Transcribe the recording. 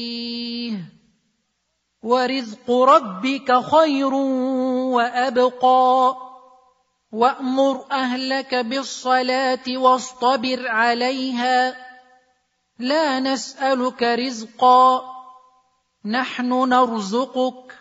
وَرِزْقُ رَبِّكَ خَيْرٌ وَأَبْقَى وَأْمُرْ أَهْلَكَ بِالصَّلَاةِ وَاصْطَبِرْ عَلَيْهَا لَا نَسْأَلُكَ رِزْقًا نَحْنُ نَرْزُقُكَ